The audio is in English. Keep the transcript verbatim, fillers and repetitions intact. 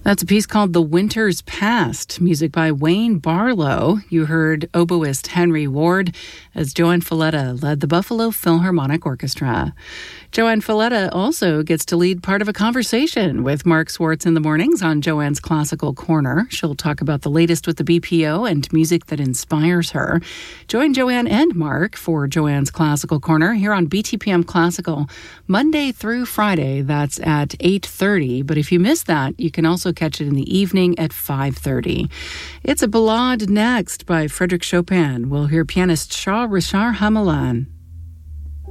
That's a piece called The Winter's Past, music by Wayne Barlow. You heard oboist Henry Ward as Joanne Falletta led the Buffalo Philharmonic Orchestra. Joanne Falletta also gets to lead part of a conversation with Mark Swartz in the mornings on Joanne's Classical Corner. She'll talk about the latest with the B P O and music that inspires her. Join Joanne and Mark for Joanne's Classical Corner here on B T P M Classical, Monday through Friday. That's at eight thirty. But if you miss that, you can also catch it in the evening at five thirty. It's a ballade next by Frédéric Chopin. We'll hear pianist Shah Rishar Hamalan.